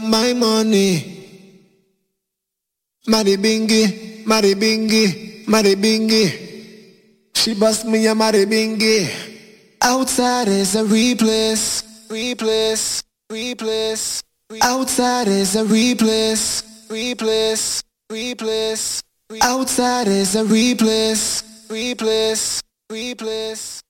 my money. Mari bingy, Mari bingy, Mari bingy. She bust me a Mari bingy. Outside is a replace, replace, replace. Outside is a replace, replace, replace. Outside is a replace, replace, replace.